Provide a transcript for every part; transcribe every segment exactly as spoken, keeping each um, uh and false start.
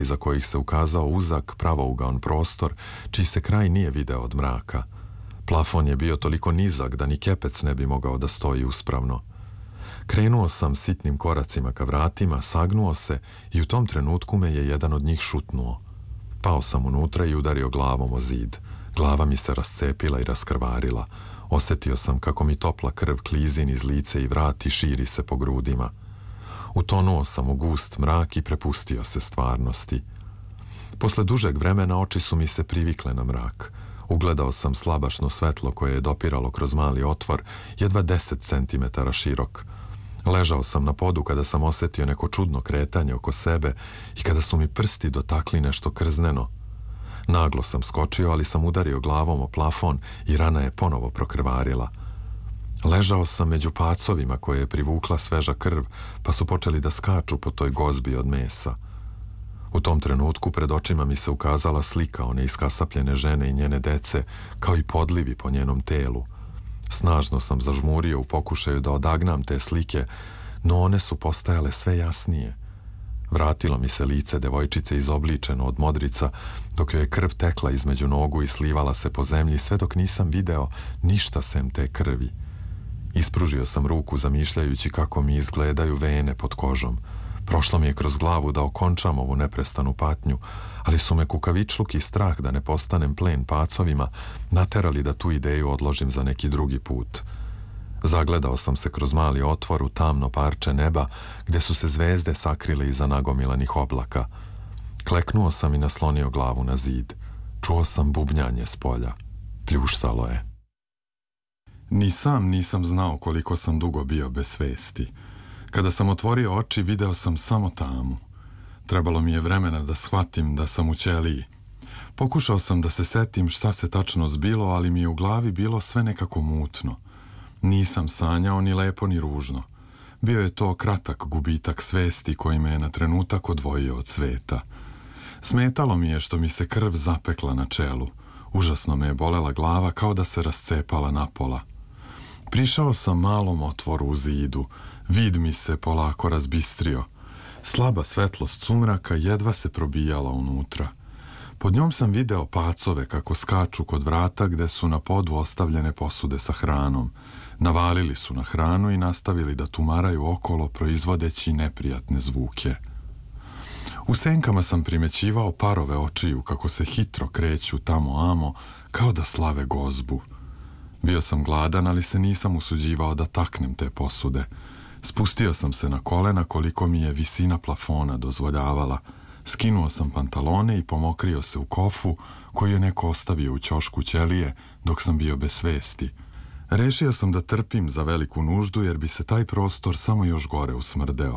iza kojih se ukazao uzak, pravougaon prostor, čiji se kraj nije video od mraka. Plafon je bio toliko nizak da ni kepec ne bi mogao da stoji uspravno. Krenuo sam sitnim koracima ka vratima, sagnuo se i u tom trenutku me je jedan od njih šutnuo. Pao sam unutra i udario glavom o zid. Glava mi se rascepila i raskrvarila. Osjetio sam kako mi topla krv klizi niz lice i vrat i širi se po grudima. Utonuo sam u gust mrak i prepustio se stvarnosti. Posle dužeg vremena oči su mi se privikle na mrak. Ugledao sam slabašno svetlo koje je dopiralo kroz mali otvor, jedva deset centimetara širok. Ležao sam na podu kada sam osjetio neko čudno kretanje oko sebe i kada su mi prsti dotakli nešto krzneno. Naglo sam skočio, ali sam udario glavom o plafon i rana je ponovo prokrvarila. Ležao sam među pacovima koje je privukla sveža krv, pa su počeli da skaču po toj gozbi od mesa. U tom trenutku pred očima mi se ukazala slika one iskasapljene žene i njene dece, kao i podlivi po njenom telu. Snažno sam zažmurio u pokušaju da odagnam te slike, no one su postajale sve jasnije. Vratilo mi se lice devojčice izobličeno od modrica, dok joj je krv tekla između nogu i slivala se po zemlji, sve dok nisam video ništa sem te krvi. Ispružio sam ruku zamišljajući kako mi izgledaju vene pod kožom. Prošlo mi je kroz glavu da okončam ovu neprestanu patnju, ali su me kukavičluk i strah da ne postanem plen pacovima naterali da tu ideju odložim za neki drugi put. Zagledao sam se kroz mali otvor u tamno parče neba gde su se zvezde sakrile iza nagomilanih oblaka. Kleknuo sam i naslonio glavu na zid. Čuo sam bubnjanje s polja. Pljuštalo je. Ni sam nisam znao koliko sam dugo bio bez svesti. Kada sam otvorio oči, video sam samo tamu. Trebalo mi je vremena da shvatim da sam u ćeliji. Pokušao sam da se setim šta se tačno zbilo, ali mi je u glavi bilo sve nekako mutno. Nisam sanjao ni lepo ni ružno. Bio je to kratak gubitak svesti koji me je na trenutak odvojio od sveta. Smetalo mi je što mi se krv zapekla na čelu. Užasno me je bolela glava kao da se rascepala napola. Prišao sam malom otvoru u zidu. Vid mi se polako razbistrio. Slaba svetlost sumraka jedva se probijala unutra. Pod njom sam video pacove kako skaču kod vrata gde su na podu ostavljene posude sa hranom. Navalili su na hranu i nastavili da tumaraju okolo proizvodeći neprijatne zvuke. U senkama sam primećivao parove očiju kako se hitro kreću tamo amo kao da slave gozbu. Bio sam gladan, ali se nisam usuđivao da taknem te posude. Spustio sam se na kolena koliko mi je visina plafona dozvoljavala. Skinuo sam pantalone i pomokrio se u kofu koju je neko ostavio u ćošku ćelije dok sam bio bez svesti. Rešio sam da trpim za veliku nuždu jer bi se taj prostor samo još gore usmrdeo.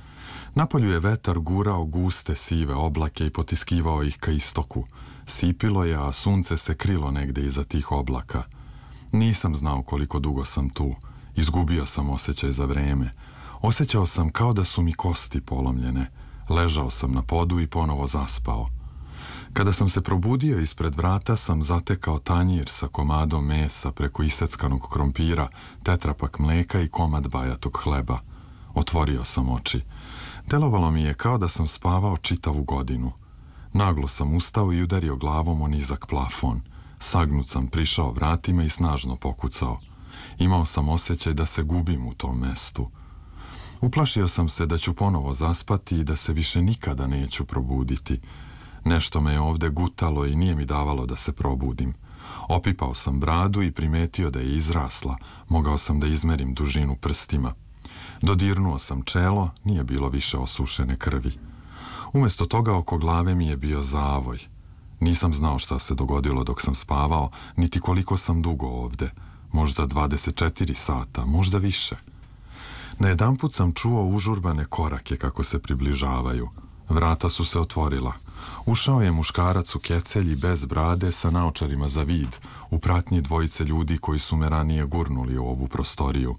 Napolju je vetar gurao guste sive oblake i potiskivao ih ka istoku. Sipilo je, a sunce se krilo negde iza tih oblaka. Nisam znao koliko dugo sam tu. Izgubio sam osjećaj za vreme. Osjećao sam kao da su mi kosti polomljene. Ležao sam na podu i ponovo zaspao. Kada sam se probudio ispred vrata sam zatekao tanjir sa komadom mesa preko iseckanog krompira, tetrapak mleka i komad bajatog hleba. Otvorio sam oči. Delovalo mi je kao da sam spavao čitavu godinu. Naglo sam ustao i udario glavom o nizak plafon. Sagnut sam prišao vratima i snažno pokucao. Imao sam osjećaj da se gubim u tom mestu. Uplašio sam se da ću ponovo zaspati i da se više nikada neću probuditi. Nešto me je ovde gutalo i nije mi davalo da se probudim. Opipao sam bradu i primetio da je izrasla. Mogao sam da izmerim dužinu prstima. Dodirnuo sam čelo, nije bilo više osušene krvi. Umesto toga oko glave mi je bio zavoj. Nisam znao šta se dogodilo dok sam spavao, niti koliko sam dugo ovde. Možda dvadeset četiri sata, možda više. Najedanput sam čuo užurbane korake kako se približavaju. Vrata su se otvorila. Ušao je muškarac u kecelji bez brade sa naočarima za vid, u pratnji dvojice ljudi koji su me ranije gurnuli u ovu prostoriju.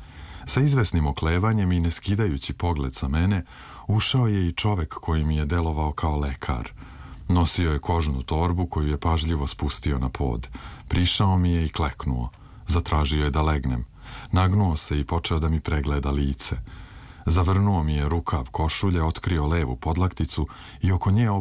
Sa izvesnim oklevanjem i ne skidajući pogled sa mene, ušao je i čovek koji mi je delovao kao lekar. Nosio je kožnu torbu koju je pažljivo spustio na pod. Prišao mi je i kleknuo. Zatražio je da legnem. Nagnuo se i počeo da mi pregleda lice. Zavrnuo mi je rukav košulje, otkrio levu podlakticu i oko nje